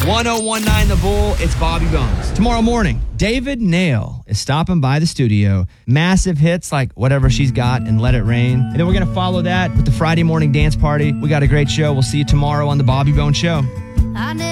1019 The Bull, it's Bobby Bones. Tomorrow morning, David Nail is stopping by the studio. Massive hits like Whatever She's Got and Let It Rain. And then we're going to follow that with the Friday morning dance party. We got a great show. We'll see you tomorrow on The Bobby Bones Show.